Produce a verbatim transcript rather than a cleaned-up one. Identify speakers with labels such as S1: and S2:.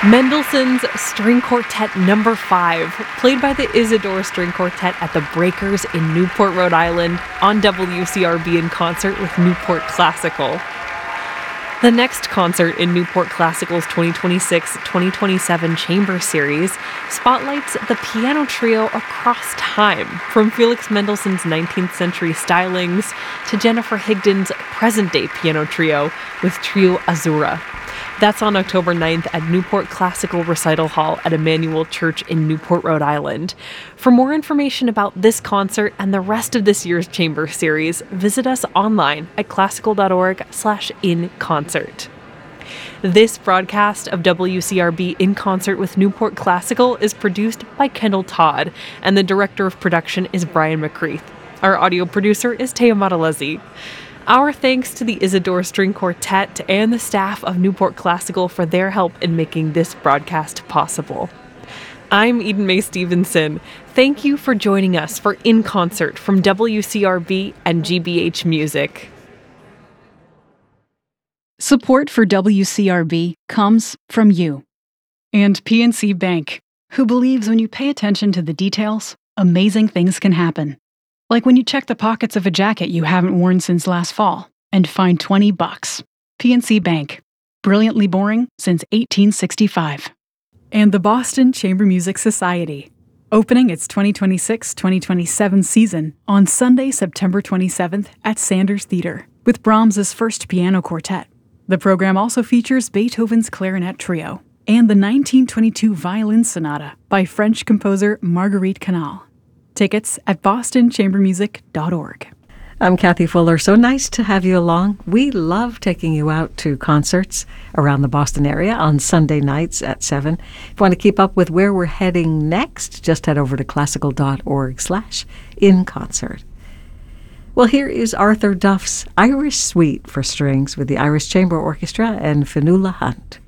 S1: Mendelssohn's String Quartet Number five, played by the Isidore String Quartet at the Breakers in Newport, Rhode Island, on W C R B in concert with Newport Classical. The next concert in Newport Classical's twenty twenty-six twenty twenty-seven Chamber Series spotlights the piano trio across time, from Felix Mendelssohn's nineteenth century stylings to Jennifer Higdon's present-day piano trio with Trio Azzurra. That's on October ninth at Newport Classical Recital Hall at Emmanuel Church in Newport, Rhode Island. For more information about this concert and the rest of this year's Chamber Series, visit us online at classical.org slash in concert. This broadcast of W C R B In Concert with Newport Classical is produced by Kendall Todd, and the director of production is Brian McCreath. Our audio producer is Taya Matalesi. Our thanks to the Isidore String Quartet and the staff of Newport Classical for their help in making this broadcast possible. I'm Eden Mae Stevenson. Thank you for joining us for In Concert from W C R B and G B H Music.
S2: Support for W C R B comes from you and P N C Bank, who believes when you pay attention to the details, amazing things can happen. Like when you check the pockets of a jacket you haven't worn since last fall and find twenty bucks. P N C Bank. Brilliantly boring since eighteen sixty-five. And the Boston Chamber Music Society, opening its twenty twenty-six twenty twenty-seven season on Sunday, September twenty-seventh at Sanders Theater with Brahms's First Piano Quartet. The program also features Beethoven's Clarinet Trio and the nineteen twenty-two Violin Sonata by French composer Marguerite Canal. Tickets at boston chamber music dot org.
S3: I'm Kathy Fuller. So nice to have you along. We love taking you out to concerts around the Boston area on Sunday nights at seven. If you want to keep up with where we're heading next, just head over to classical.org slash in concert. Well, here is Arthur Duff's Irish Suite for strings with the Irish Chamber Orchestra and Fionnuala Hunt.